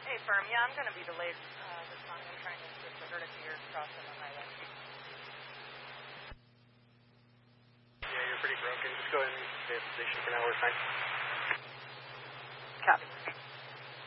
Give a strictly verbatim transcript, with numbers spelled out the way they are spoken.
Hey, firm. Yeah, I'm going to be delayed uh, this time. I'm trying to switch the Hertz here crossing the highway. Yeah, you're pretty broken. Just go ahead and stay at the station for now. We're fine. Copy.